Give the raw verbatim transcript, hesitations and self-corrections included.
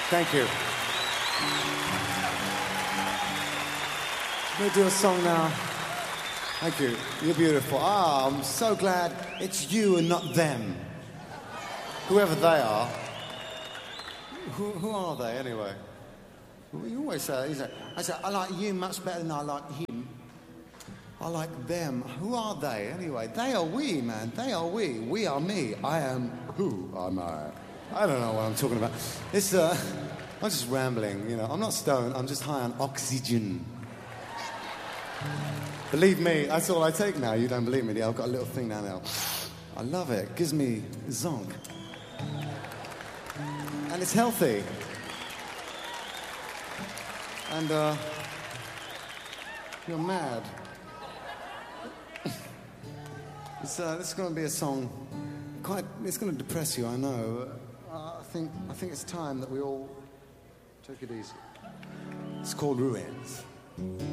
Thank you. We'll do a song now. Thank you. You're beautiful. Ah, I'm so glad it's you and not them. Whoever they are. Who, who are they, anyway? You always say, you say, I say, I like you much better than I like him. I like them. Who are they, anyway? They are we, man. They are we. We are me. I am who am I? I don't know what I'm talking about. It's, uh, I'm just rambling, you know. I'm not stoned. I'm just high on oxygen. Believe me, that's all I take now. You don't believe me? I've got a little thing down there. I love it. It gives me zonk. And it's healthy. And, uh, you're mad. It's, uh, this is going to be a song, quite, it's going to depress you, I know. Uh, I think, I think it's time that we all take it easy. It's called Ruins.